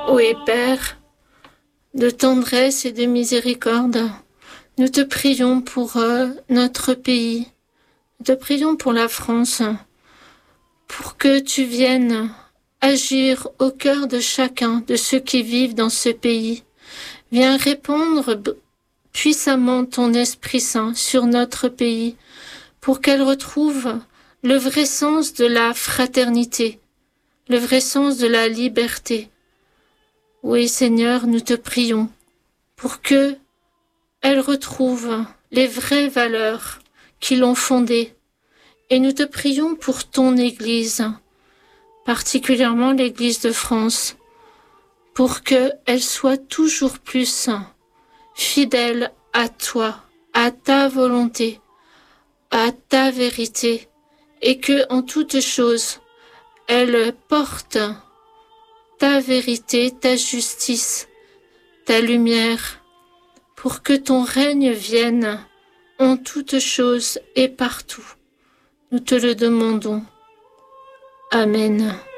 Oui, Père, de tendresse et de miséricorde, nous te prions pour notre pays, nous te prions pour la France, pour que tu viennes agir au cœur de chacun de ceux qui vivent dans ce pays. Viens répandre puissamment ton Esprit Saint sur notre pays, pour qu'elle retrouve le vrai sens de la fraternité, le vrai sens de la liberté. Oui, Seigneur, nous te prions pour que elle retrouve les vraies valeurs qui l'ont fondée. Et nous te prions pour ton Église, particulièrement l'Église de France, pour qu'elle soit toujours plus fidèle à toi, à ta volonté, à ta vérité, et que en toutes choses, elle porte ta vérité, ta justice, ta lumière, pour que ton règne vienne en toutes choses et partout. Nous te le demandons. Amen.